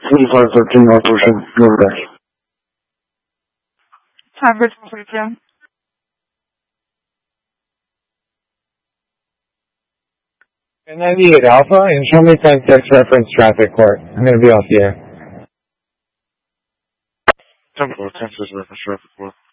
4513 Operation Novadesk. Time for 3 p.m. And 98 Alpha, and show me 10-6 reference traffic court. I'm going to be off the air. 10-4, 10-6 reference traffic court.